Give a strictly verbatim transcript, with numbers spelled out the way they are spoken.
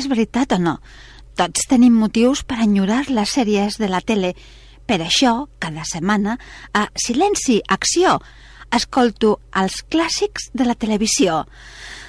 és veritat o no. Tots tenim motius per enyorar les sèries de la tele. Per això, cada setmana, a Silenci, Acció, escolto els clàssics de la televisió.